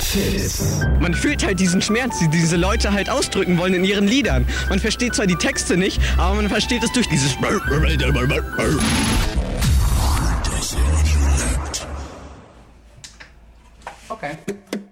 Fizz. Man fühlt halt diesen Schmerz, die diese Leute halt ausdrücken wollen in ihren Liedern. Man versteht zwar die Texte nicht, aber man versteht es durch dieses... Okay.